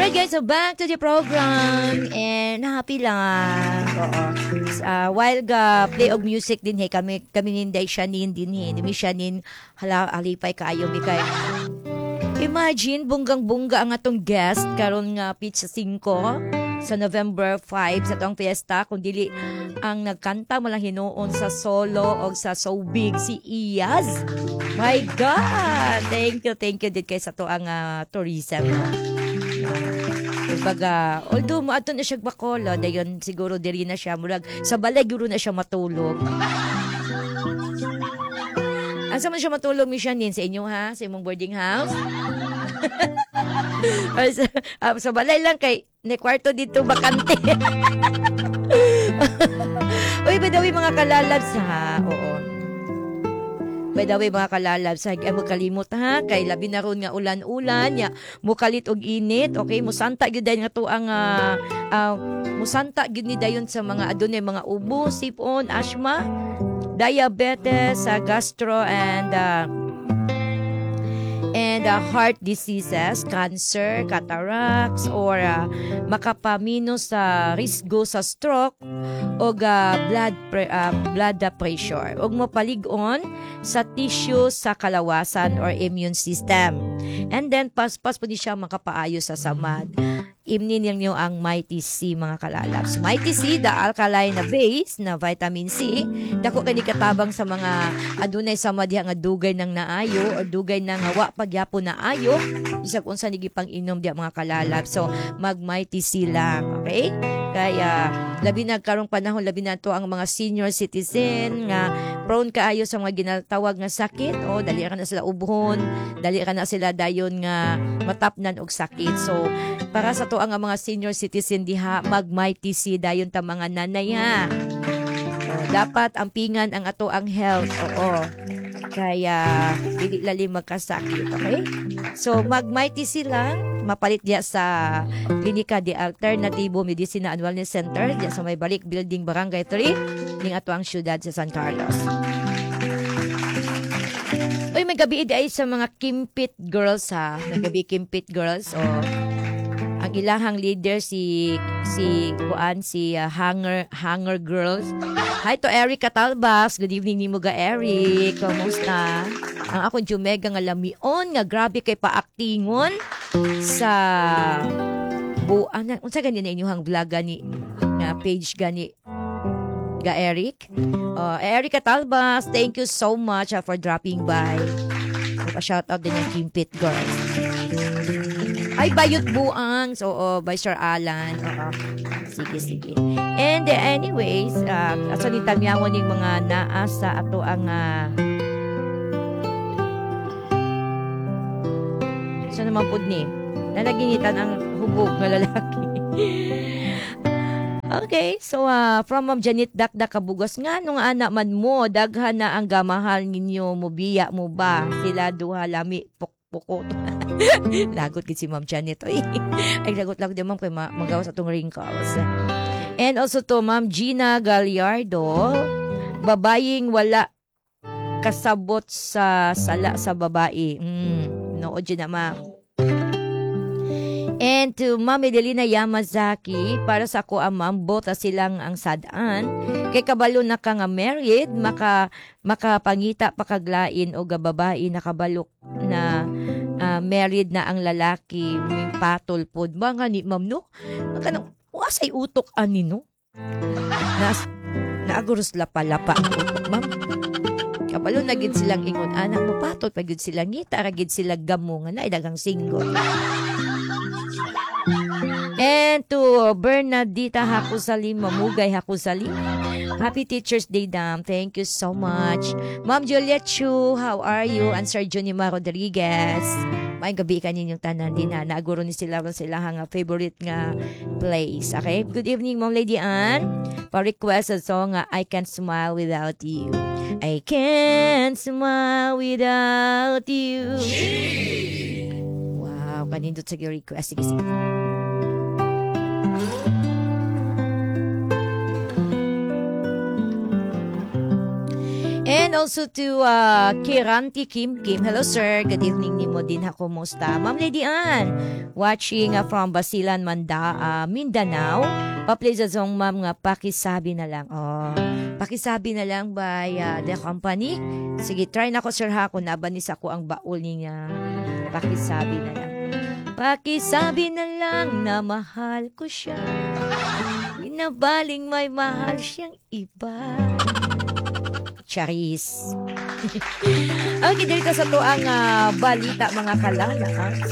Alright guys, so back to the program and happy lang. Oo. While play of music din kami ninday Shanin din ni Shanin halipay kaayo mi kay. Imagine bunggang-bungga ang atong guest karon nga pitch sa 5 sa November 5 sa tong fiesta kung dili ang nagkanta mo lang hinuon sa solo o sa So Big si Iyaz. My God! Thank you din kay sa to ang tourism. Kumbaga, although maato na siya Bacolod, dayon siguro diri na siya murag sa balay guro na siya matulog. Asa man siya matulog mi Shanin sa inyo ha, sa imong boarding house? Sa balay lang kay ni kwarto dito bakante. Uy, by the way mga kalalabs ha. Oo. By the way mga kalalabs, mo kalimot ha, kay labi na ron nga ulan-ulan, ya mukalit og init, okay? Musanta gyud nga to ang musanta gyud ni dayon sa mga adunay mga ubo, sipon, asthma, diabetes, gastro and heart diseases, cancer, cataracts, or makapamino sa risgo sa stroke o blood pressure. O mapalig-on sa tissue sa kalawasan or immune system. And then, paspas po di siya makapaayo sa samad. Imnin niyo ang Mighty C mga kalalabs. Mighty C, the alkaline na base na vitamin C, dako kani katabang sa mga adunay sama diha nga dugay ng naayo o dugay ng wa pagyapon na ayo bisag unsa nigi pang-inom diha mga kalalabs. So mag Mighty C lang, okay? Kaya labi na karong panahon labi na to ang mga senior citizen nga prone kaayo sa mga ginatawag nga sakit o dali ka na sila ubhon, dali ka na sila dayon nga matapnan og sakit. So para sa to ang mga senior citizen diha mag Mighty C dayon ta mga nanay ha. Dapat ampingan ang ato ang health. Oo. Kaya dili lalim magkasakit, okay? So mag Mighty C lang mapalit diya sa Klinika de Alternativo Medicina and Wellness Center diya sa may balik building Barangay 3 ning ato ang syudad sa San Carlos. Uy, may gabi ay sa mga Kimpit girls ha. May gabi Kimpit girls. Ang ilahang leader si Hanger Girls. Hi to Eric Catalbas. Good evening ni mo ga Eric. Kumusta? Ang akong Jumega nga lamion nga grabe kay paaktingon sa buan. Unsa gani na inyong vlog gani na page gani ga Eric? Eric Catalbas, thank you so much for dropping by. Pa-shout out din yung Kimpit Girls. Ay, Bayot Buang. So, by Sir Alan. Sige. And anyways, aso ni tamyamon yung mga naasa ato ang saan naman po ni? Nalaginitan ang hubog na lalaki. Okay, so from Ma'am Janet Dakdak Kabugas nga nung anak man mo, daghan na ang gamahal ninyo, mubiya mo ba? Sila duha lami pukpukot. Lagot gid si Ma'am Janet. Ay lagot lang din ma'am kay magawas atong wrinkles. And also to Ma'am Gina Gallardo, babaying wala kasabot sa sala sa babae. Nood dyan na ma'am. And to Ma'am Edelina Yamazaki, para sa ako ma'am, bota silang ang sadaan. Kay kabalo na ka nga married, makapangita pakaglain o gababae nakabalok na married na ang lalaki, may patol pod. Mga ni ma'am no? Wasay utok ani no? Naaguros lapa-lapa ang utok ma'am. Kabalo na gid silang ingon, anak mo patol, pagid silang ngita, ragid sila gamo nga na idagang single. And to Bernadita Hakusalim, Mamugay Hakusalim, Happy Teacher's Day, Dam. Thank you so much. Ma'am Juliet Chu, how are you? And Sir Junima Rodriguez. May gabi ka ninyong tanan din ha. Naaguro ni sila nga favorite nga place. Okay? Good evening, Ma'am Lady Ann. Pa-request a song I Can't Smile Without You. I can't smile without you. Wow, kanindot sa request. Sige. And And also to Kiranti Kim Kim. Hello sir, good evening ni mo din ha, kumusta? Ma'am Lady Ann, watching from Basilan, Mindanao. Pa-please zong ma'am nga pakisabi na lang. Pakisabi na lang by the company. Sige, try na ko sir ha, kung nabanis ako ang baul niya. Pakisabi na lang. Pakisabi na lang na mahal ko siya. Inabaling may mahal siyang iba. Charis. Okay, dito sa to ang balita mga kalala.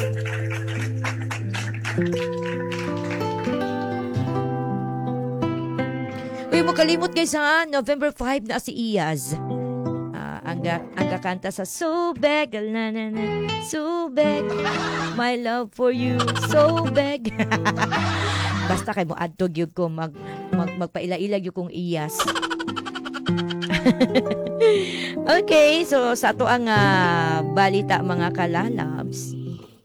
Uy, mo kalimot guys ha, November 5 na si Iyaz. Ang kakanta sa Subeg, na na na, Subeg, my love for you, so big. Basta kay mo adtog yung ko magpaila-ilag yung kong Iyaz. Okay, so sa to ang balita mga kalalabs.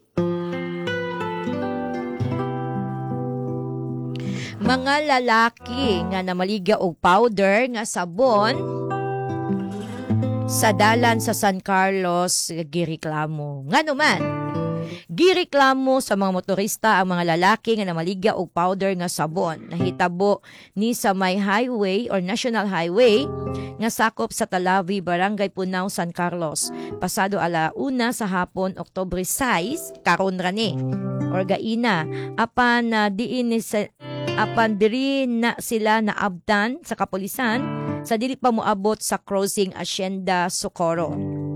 Mga lalaki nga namaliga og powder nga sabon sa dalan sa San Carlos gireklamo. Ngano man? Gireklamo sa mga motorista ang mga lalaki nga namaliga og powder nga sabon. Nahitabo ni sa may highway or national highway nga sakop sa Talawi, Barangay Punao, San Carlos. Pasado 1:00 sa hapon, Oktubre 6, karon rani or gaina. Apan diri na sila naabdan sa kapulisan sa dili pa moabot sa crossing Hacienda Socorro.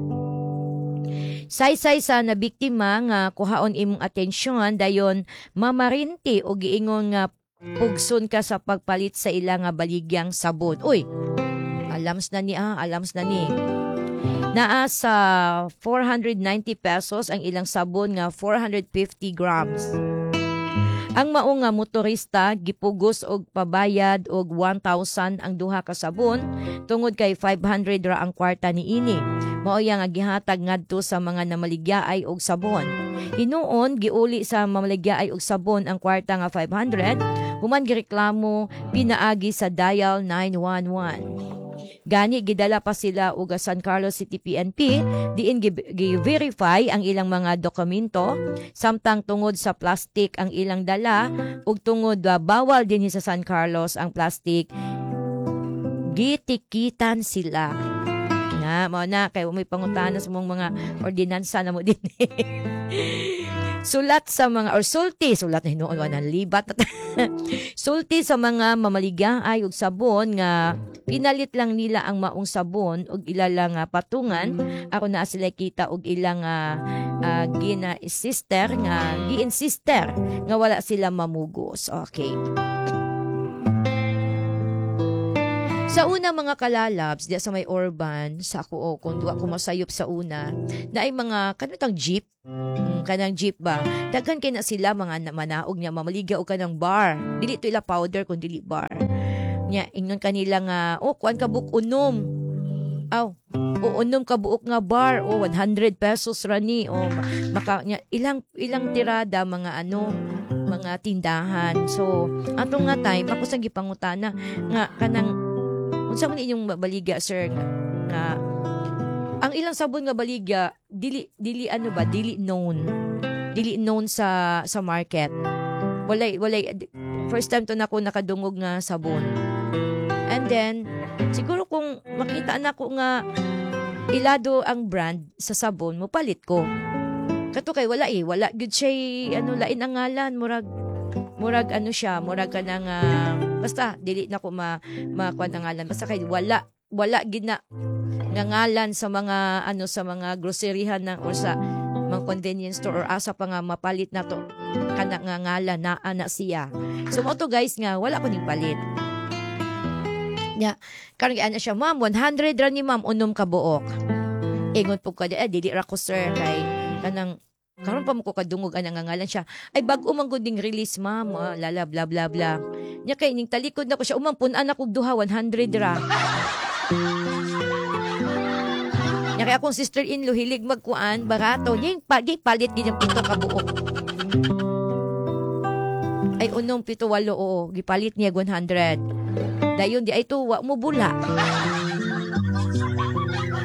Saysay sa nabiktima nga kuhaon imong atensyon dayon mamarinti o giingon nga pugson ka sa pagpalit sa ila nga baligyang sabon. Uy, alams na ni. Naa sa 490 pesos ang ilang sabon nga 450 grams. Ang mao nga motorista gipugos og pabayad og 1,000 ang duha ka sabon tungod kay 500 ra ang kwarta niini. Mao yang gihatag ngadto sa mga namaligyaay og sabon. Hinuon giuli sa mamaligyaay og sabon ang kwarta nga 500 human gireklamo pinaagi sa dial 911. Gani gidala pa sila og San Carlos City PNP diin gi-verify ang ilang mga dokumento samtang tungod sa plastic ang ilang dala ug tungod bawal din sa San Carlos ang plastic gitikitan sila. Na mao na kay may pangutana sa mga ordinansa na mo din. Sulat sa mga or sulat na hinuon ng libat. Sulti sa mga mamaligyaay og sabon nga pinalit lang nila ang maong sabon og ilalang patungan ako na sila kita og ilang gina-insister nga wala sila mamugos. Okay. Sa una mga kalalabs, diya sa may urban, sa ako kung duwa ko masayop sa una, na ay mga kanutang jeep, kanang jeep ba? Daghan kay na sila mga manaog niya, mamaliga o kanang bar. Dili to ila powder kung dili bar. Nya, ingnon kanila nga, kuan ka buok unom. Unom ka buok nga bar, 100 pesos rani. Ilang tirada mga mga tindahan. So, atong nga time, ako sa gipangutana, nga kanang, unsa man inyong baliga sir nga ang ilang sabon nga baligya dili known sa market. Walay first time to nako nakadungog nga sabon. And then siguro kung makita nako nga ilado ang brand sa sabon mo palit ko. Kato kay wala gud siya lain ang ngalan murag kanang basta dili na ko makuan ang ngalan basta kay wala gid na nga ngalan sa mga sa mga groceryhan na or sa mga convenience store or asa pa nga mapalit na to kana nga ngalan na ana siya. So mo to guys nga wala ko ning palit. Nya karon ana siya ma'am 100 ra ni ma'am unom ka buok. Ingon po ko dili ra ko sir kay kanang karon pa mo ko kadungog ang ngalan siya. Ay bag-o man gud ding release ma'am, lala bla bla bla. Nya kay ning talikod na ko siya umampun-an ako duha 100 ra. Nya kay akong sister-in-law hilig magkuan barato nya palit gid ang pito ka buok. Ay unom 7-8 gipalit niya 100. Dayon di ay to wa mo bula.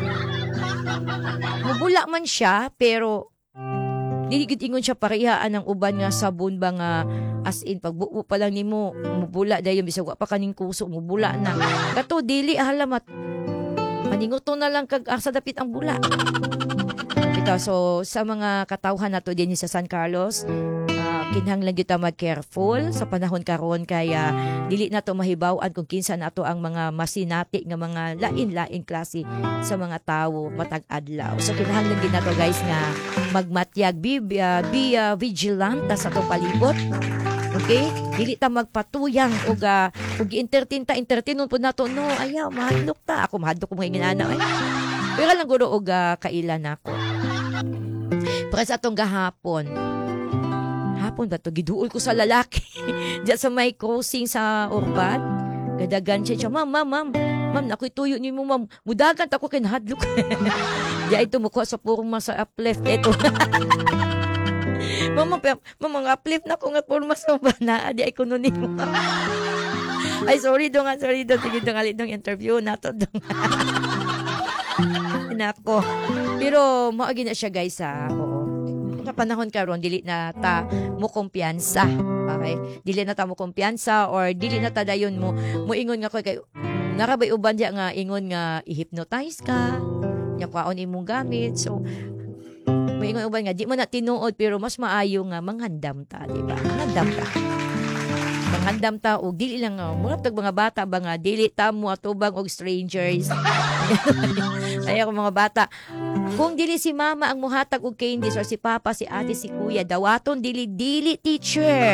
mubula man siya pero dili gid ingon siya parehaan ng uban nga sabon ba nga as in pagbuo pa lang nimo mubula dayon bisag wa pa kaning kuso mubula na. Kato dili halamat maninguto na lang kag asa dapit ang bula. Ito so sa mga katawhan nato din sa San Carlos, kinahanglan gyud ta mag-careful sa panahon karon kaya dili na to mahibaw-an kung kinsa nato ang mga masinati nga mga lain-lain klase sa mga tawo matag adlaw. So kinahanglan gyud nato guys nga magmatyag be vigilant sa atong palibot. Okay? Dili ta magpatuyang og entertain pud nato no ayaw mahadlok ta. Ako mahadlok ko mga ginana ay. Pero lang guro og kailan nako. Para sa atong gahapon ba to giduol ko sa lalaki diya sa may crossing sa Urban gadagan siya ma'am nakoy tuyo ni mo ma'am mudagan ta ko kinahadlok diya ito mo ko sa purma sa uplift ito mama mga uplift na ko nga purma sa bana diya ko nun mo ay sorry dong sige dong alit dong interview nato dong nako pero maagi na siya guys oo sa panahon karon dili na ta mo kumpiyansa. Okay? Dili na ta mo kumpiyansa or dili na ta dayon mo ingon nga kay narabay uban diya nga ingon nga i-hypnotize ka. Nya kwaon imong gamit. So moingon uban nga di man na tinuod pero mas maayo nga manghandam ta, di ba? Manghandam ta og dili lang mura tag mga bata ba nga dili ta mo atubang og strangers. Ay ako mga bata kung dili si mama ang muhatag og candies or si papa, si ate, si kuya, dawaton dili teacher.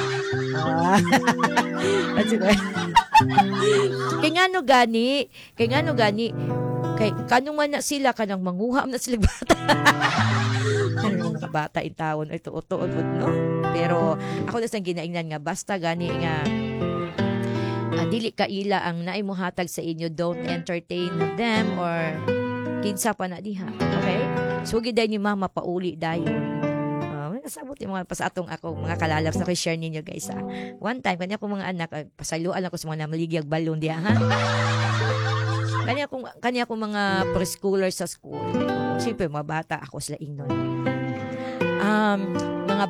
Kay ngano gani? Kay kanong man na sila kanang manguha na sila bata. Ano mga bata in taon ay tuot-tuot no. Pero ako na sang ginaingnan nga basta gani nga dili kaila ang naay muhatag sa inyo, don't entertain them or kinsa pa na diha. Okay? So, giday ni mama pauli dayon. Nasabot yung mga pasatong ako, mga kalalabs na share ninyo guys. One time, kanya akong mga anak, pasaluan ako sa mga namaligyag balon diha, ha? Kanya akong mga preschoolers sa school. Siyempre, mga bata, ako sila ingnon. Mga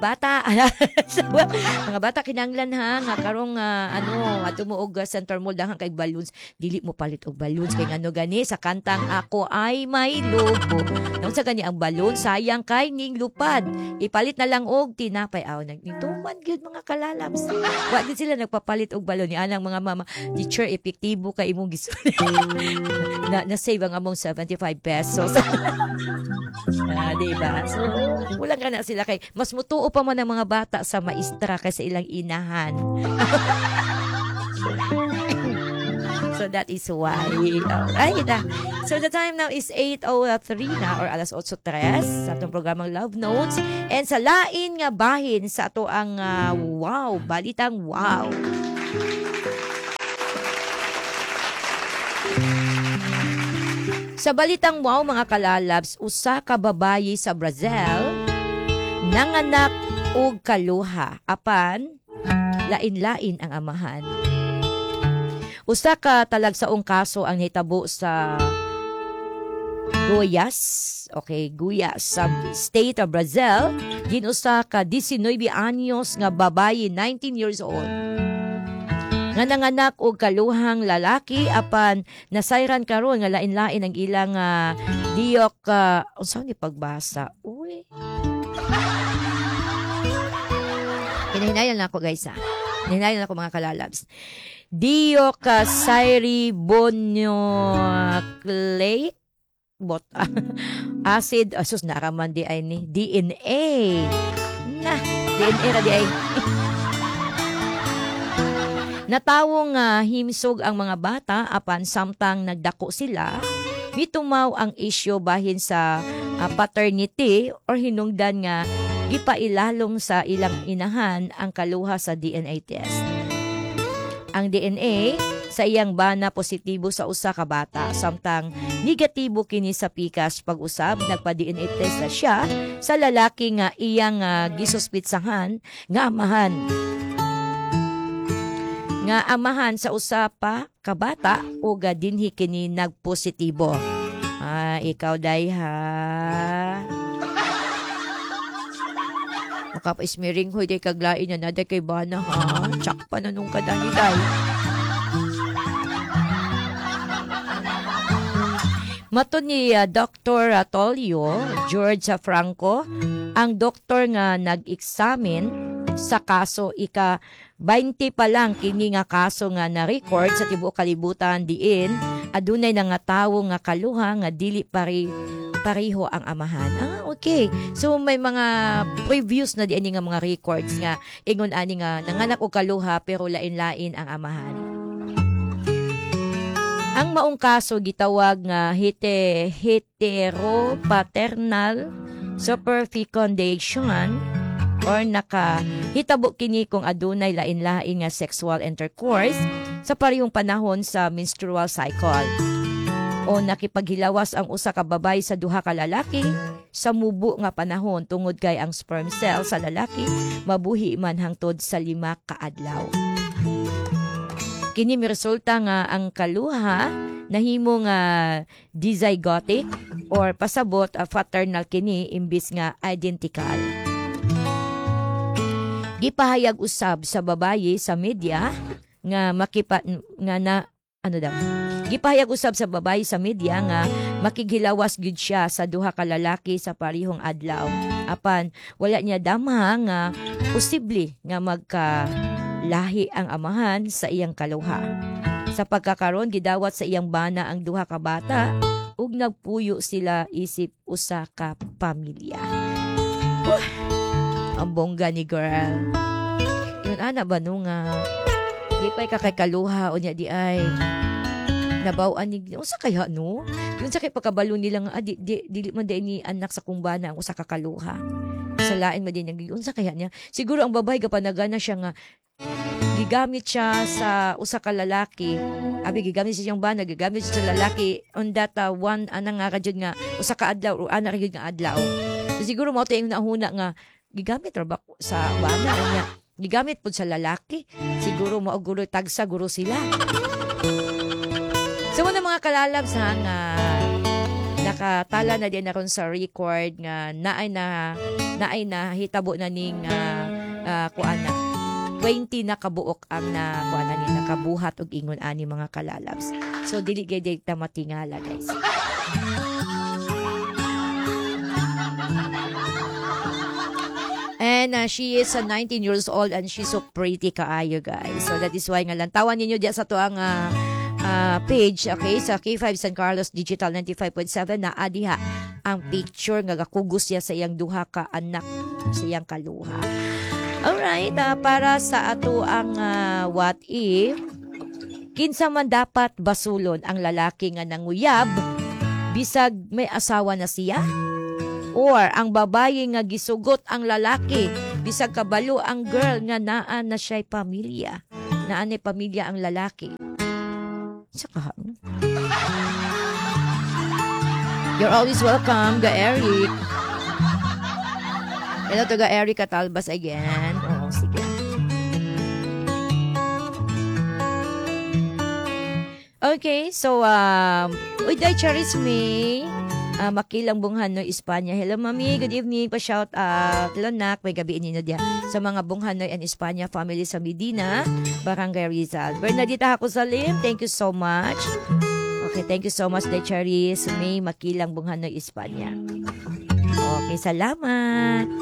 bata kinanglan ha nga karong ato mo og center mall dahang kay balloons dili mo palit og balloons kay ngano gani sa kantang Ako Ay May Lobo nang sa gani ang balloon sayang kay ning lupad ipalit na lang og tinapay nagtuman gyud mga kalalabs wa gid sila nagpapalit og balloon ni anang mga mama teacher epektibo kay imong gisulti na save ang among 75 pesos diba so wala ka na sila kay mas mutuo pa man ang mga bata sa maestra kaysa ilang inahan. So that is why. Alright. So the time now is 8:03 na or alas 8:03 sa atong programang Love Notes. And sa lain nga bahin sa ato ang balitang wow. Sa balitang wow mga kalalabs, usa ka babayi sa Brazil nanganak og kaluha apan lain-lain ang amahan. Usa ka talagsaong kaso ang hitabo sa Goiás, sa state of Brazil, ginusa ka 19 anyos nga babayi 19 years old. Nga nanganak og kaluhang lalaki apan nasayran karon nga lain-lain ang ilang unsa ni pagbasa. Uy. Hinahinayan lang ako guys Hinahinayan lang ako mga kalalabs. Deoxyribonucleic acid asus naraman di ay ni DNA. DNA ra di ay. Natawong himsog ang mga bata apan samtang nagdako sila, mitumaw ang isyu bahin sa paternity or hinungdan nga gipailalong sa ilang inahan ang kaluha sa DNA test. Ang DNA sa iyang bana positibo sa usa ka bata samtang negatibo kini sa pikas pag-usab nagpa-DNA test na siya sa lalaki nga iyang gisuspitsahan nga amahan sa usa pa ka bata o dinhi kini nagpositibo. ikaw day ha. Makapaismiring hoy day kaglain na naday kay bana ha. Tsak pa na nung kadani day. Mato ni Dr. Tolio George Franco, ang doktor nga nag-examine sa kaso ika 20 pa lang kini nga kaso nga na-record sa tibuok kalibutan diin adunay na nga tawo nga kaluha nga dili pareho ang amahan. Okay. So may mga previews na diin nga mga records nga ingon ani nga nanganak og kaluha pero lain-lain ang amahan. Ang maong kaso gitawag nga heteropaternal superfecundation or nakahitabo kini kung adunay lain-lain nga sexual intercourse sa parehong panahon sa menstrual cycle. O nakipaghilawas ang usa ka babay sa duha ka lalaki sa mubo nga panahon tungod kay ang sperm cell sa lalaki mabuhi man hangtod sa 5 ka adlaw. Kini resulta nga ang kaluha nahimo nga dizygotic or pasabot fraternal kini imbis nga identical. Gipahayag usab sa babaye sa media nga Gipahayag usab sa babaye sa media nga makighilawas gyud siya sa duha ka lalaki sa parehong adlaw. Apan wala niya damha nga posible nga magkalahi ang amahan sa iyang kaluha. Sa pagkakaron gidawat sa iyang bana ang duha ka bata ug nagpuyo sila isip usa ka pamilya. Ang bongga ni girl. Yun ana ba nung di pa'y kakaykaluha o niya di ay nabawaan ni usa kaya no? Yun sa kay pagkabalo nila nga dili man din ni anak sa kumbana ang usa ka kaluha. Sa lain man din yung unsa kaya niya. Siguro ang babae gapanagana siya nga gigamit siya sa usa ka lalaki. Abi gigamit siya siyang bana, gigamit siya sa lalaki on that one anang nga jud nga usa ka adlaw o ana gyud nga adlaw. So, siguro mao tay yung nahuna nga gigamit ra ba sa bana niya. Gigamit pud sa lalaki. Siguro mao guro tagsa guro sila. So mga kalalabs nga nakatala na din naron sa record nga naay na hitabo na ning kuana 20 na kabuok ang kuana ni nakabuhat og ingon ani mga kalalabs. So dili gay ta matingala guys. And she is 19 years old and she's so pretty kaayo guys. So that is why nga lantawan ninyo diya sa tuang page, okay, sa K5 San Carlos Digital 95.7 na adiha ang picture nga gakugos siya sa iyang duha ka anak sa iyang kaluha. Alright, para sa ato ang what if kinsa man dapat basulon ang lalaki nga nanguyab bisag may asawa na siya? Or ang babae nga gisugot ang lalaki bisag kabalo ang girl nga naa na siya'y pamilya. Naa na pamilya ang lalaki. Saka. You're always welcome, Ga-Eric. Hello to Ga-Eric Catalbas again. Oo, sige. Okay, so, uy, day Charisme. Makilang Bunghanoy, Espanya. Hello, Mami. Good evening. Pa-shout out. Hello, Nak. May gabiin ninyo diyan. Sa mga Bunghanoy and Espanya family sa Medina, Barangay Rizal. Bernadita Hakusalim, thank you so much. Okay, thank you so much, Day Charis. May Makilang Bunghanoy, Espanya. Okay, salamat.